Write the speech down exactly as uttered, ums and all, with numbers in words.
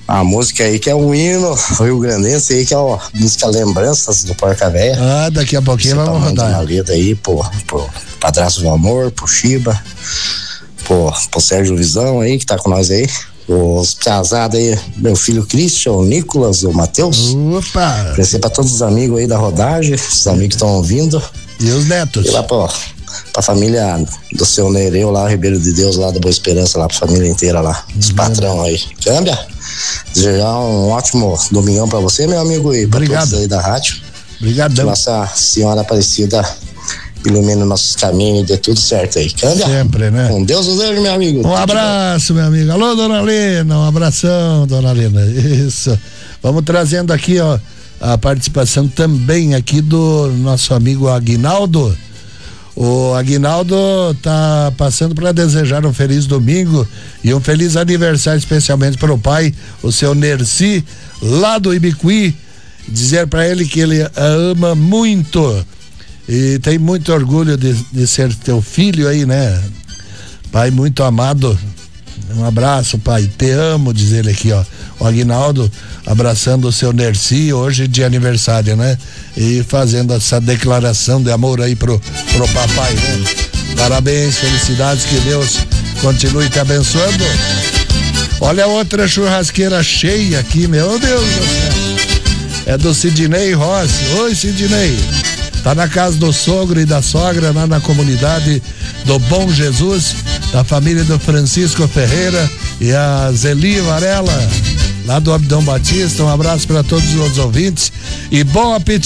a música aí que é um hino Rio Grandense aí, que é a música Lembranças do Porca Véia. Ah, daqui a pouquinho vamos rodar. Uma letra aí pro, pro Padrasto do Amor, pro Chiba, pro, pro Sérgio Visão aí, que tá com nós aí. Os casados aí, meu filho Christian, o Nicolas, o Matheus. Opa! Oferecer pra todos os amigos aí da rodagem, os amigos que estão ouvindo. E os netos. E lá pra, pra família do seu Nereu lá, Ribeiro de Deus lá da Boa Esperança, lá pra família inteira lá, os uhum. patrão aí. Câmbia? Desejar um ótimo domingão pra você, meu amigo, e pra Obrigado. todos aí da rádio. Obrigadão. Nossa Senhora Aparecida ilumina nossos caminhos e dê tudo certo aí. Câmbia? Sempre, né? Com Deus o desejo, meu amigo. Um abraço, meu amigo. Alô, dona Lena, um abração, dona Lena. Isso. Vamos trazendo aqui, ó, a participação também aqui do nosso amigo Aguinaldo. O Aguinaldo tá passando para desejar um feliz domingo e um feliz aniversário especialmente para o pai, o seu Nerci, lá do Ibicuí. Dizer para ele que ele a ama muito e tem muito orgulho de, de ser teu filho aí, né? Pai muito amado. Um abraço, pai, te amo, diz ele aqui, ó. O Aguinaldo abraçando o seu Nerci, hoje de aniversário, né? E fazendo essa declaração de amor aí pro, pro papai, né? Parabéns, felicidades, que Deus continue te abençoando. Olha a outra churrasqueira cheia aqui, meu Deus do céu. É do Sidney Rossi. Oi, Sidney. Tá na casa do sogro e da sogra, lá na comunidade do Bom Jesus, da família do Francisco Ferreira e a Zeli Varela, lá do Abdão Batista. Um abraço para todos os ouvintes e bom apetite.